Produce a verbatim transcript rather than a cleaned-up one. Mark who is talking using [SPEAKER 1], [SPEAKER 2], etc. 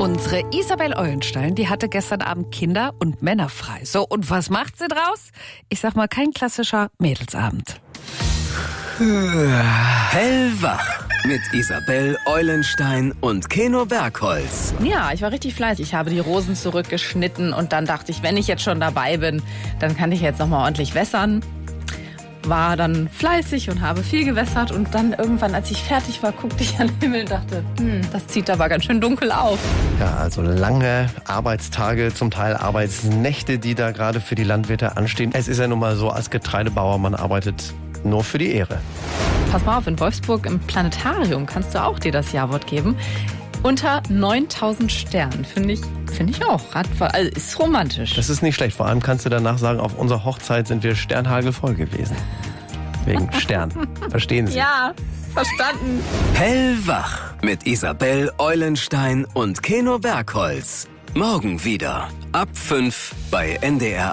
[SPEAKER 1] Unsere Isabel Eulenstein, die hatte gestern Abend Kinder und Männer frei. So, und was macht sie draus? Ich sag mal, kein klassischer Mädelsabend.
[SPEAKER 2] Hellwach mit Isabel Eulenstein und Keno Bergholz.
[SPEAKER 3] Ja, ich war richtig fleißig. Ich habe die Rosen zurückgeschnitten und dann dachte ich, wenn ich jetzt schon dabei bin, dann kann ich jetzt noch mal ordentlich wässern. War dann fleißig und habe viel gewässert und dann irgendwann, als ich fertig war, guckte ich an den Himmel und dachte, hm, das zieht aber ganz schön dunkel auf.
[SPEAKER 4] Ja, also lange Arbeitstage, zum Teil Arbeitsnächte, die da gerade für die Landwirte anstehen. Es ist ja nun mal so, als Getreidebauer, man arbeitet nur für die Ehre.
[SPEAKER 3] Pass mal auf, in Wolfsburg im Planetarium kannst du auch dir das Ja-Wort geben. Unter neuntausend Sternen, finde ich, finde ich auch. Also ist romantisch.
[SPEAKER 4] Das ist nicht schlecht. Vor allem kannst du danach sagen, auf unserer Hochzeit sind wir sternhagelvoll gewesen. Wegen Stern. Verstehen Sie?
[SPEAKER 3] Ja, verstanden.
[SPEAKER 2] Hellwach mit Isabel Eulenstein und Keno Bergholz. Morgen wieder ab fünf bei N D R